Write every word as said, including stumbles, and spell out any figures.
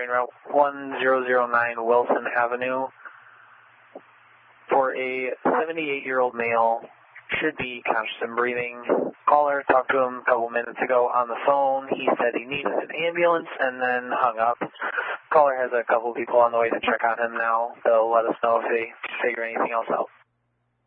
nine route one zero zero nine Wilson Avenue for a seventy-eight-year-old male. Should be conscious and breathing. Caller talked to him a couple minutes ago on the phone. He said he needed an ambulance and then hung up. Caller has a couple people on the way to check on him now. They'll let us know if they figure anything else out.